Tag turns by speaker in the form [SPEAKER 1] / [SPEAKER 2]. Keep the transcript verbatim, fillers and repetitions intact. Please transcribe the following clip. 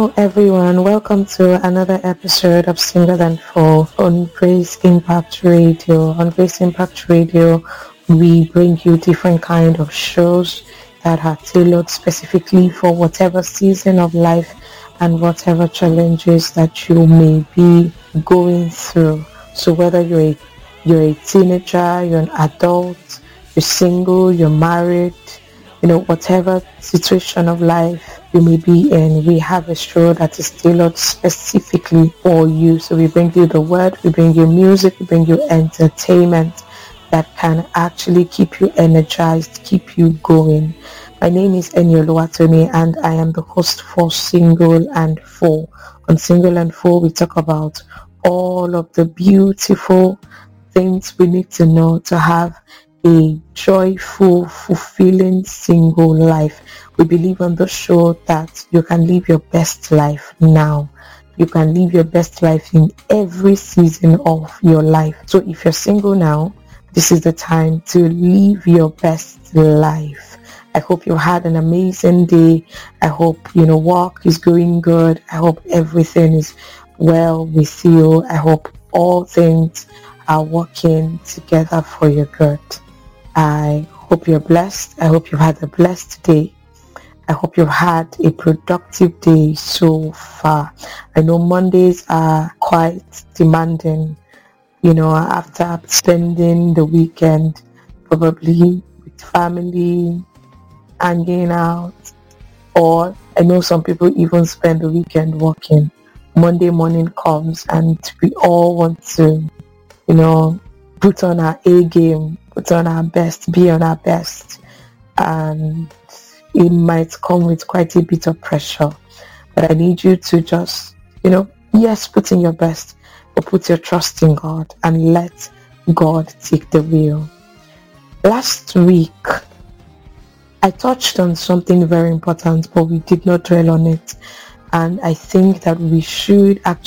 [SPEAKER 1] Hello, everyone. Welcome to another episode of Single and Full on Grace Impact Radio. On Grace Impact Radio, we bring you different kind of shows that are tailored specifically for whatever season of life and whatever challenges that you may be going through. So whether you're a, you're a teenager, you're an adult, you're single, you're married, you know, whatever situation of life you may be in, we have a show that is tailored specifically for you. So we bring you the word, we bring you music, we bring you entertainment that can actually keep you energized, keep you going. My name is Enyo Luatoni and I am the host for Single and Full. On Single and Full, we talk about all of the beautiful things we need to know to have a joyful, fulfilling single life. We believe on the show that you can live your best life now. You can live your best life in every season of your life. So if you're single now, this is the time to live your best life. I hope you had an amazing day. I hope, you know, work is going good. I hope everything is well with you. I hope all things are working together for your good. I hope you're blessed. I hope you've had a blessed day. I hope you've had a productive day so far. I know Mondays are quite demanding, you know, after spending the weekend probably with family, hanging out, or I know some people even spend the weekend working. Monday morning comes and we all want to, you know, put on our A game, put on our best, be on our best, and it might come with quite a bit of pressure. But I need you to just, you know, yes, put in your best, but put your trust in God and let God take the wheel. Last week, I touched on something very important, but we did not dwell on it. And I think that we should actually